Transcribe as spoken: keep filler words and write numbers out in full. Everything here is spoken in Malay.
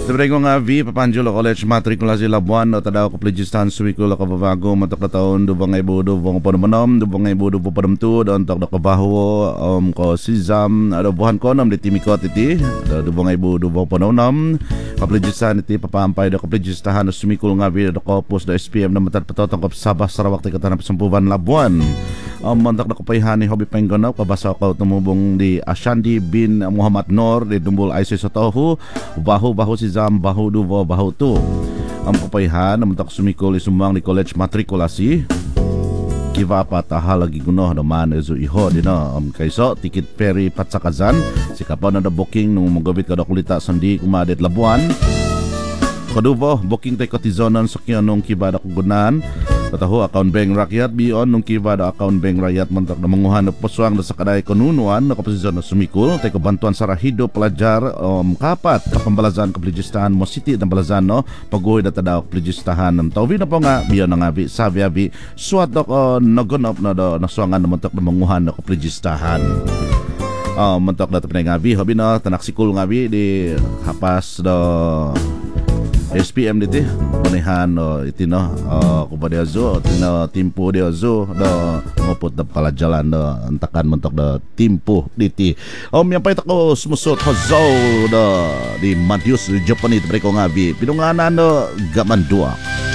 Sabi ko nga, V, Papanjulo College, matrikula si Labuan, o tadaw ko plegistahan suwikula ka babago, matok na taon, dubang ay budo, dubang panumanom, dubang ay budo po padamtu, doon tok na kabaho, um, ko sizam, adobuhan ko, nam, di timikot iti, dubang ay budo, dubang panumanom, kaplegistahan iti, papampay, do kaplegistahan, sumikul nga, V, do kopos, do S P M, na matat patotong kap sabah, sarawak, ti katanap sampuban Labuan. Um, mantak na kapayhan ni Hobby Penggonaw, kabasa ko tumubong di Ashandi bin Muhammad Nor, di Dumbul Aisy Sotohu, bahu bahu si Zam, bahu duvo, bahu tu. Ang kapayhan, mantak sumikol isumang ni college matrikulasi, kiva pa taha lagi gunoh naman ezo iho, di na, um, kayso, ticket ferry patsakazan, si kapaw na da booking nung magawit ka da kulita sandi kumadit Labuan, kadubo, booking tayo kotizonan sa kya nung kiba da kugunan, Kataho account bank rakyat biyon nung kiba da account bank rakyat mantak na manguhan na poswang na sa kaday konunuan na kaposisyon na sumikul tay kabantuan sa rahido pelajar um, kapat kapambalazan kaplegistahan mo city ng balazan no paguhoy na tadaw kaplegistahan ng tawbi na po nga biyon na nga bi sabi abi suat dok uh, nagunop na do naswangan na mantak na manguhan na kaplegistahan. Uh, mantak na tapinay nga bi hobi na tanaksikul nga bi di hapas do S P M diti manihan no iti no uh, kubadi azo tino timpo di azo do ngopot da palajalan do antakan mentok da timpo diti om yang pait ako sumusot hazo do di Matius Japanese breko ngabi pinunganan do gamandua.